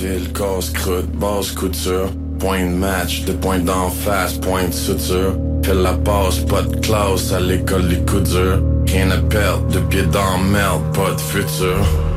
Ville, casse-croûte, basse couture. Point de match, de point d'en face, point de suture. Fais la passe, pas de classe à l'école, les coups durs. Rien à perdre, de pied dans merde, pas de futur.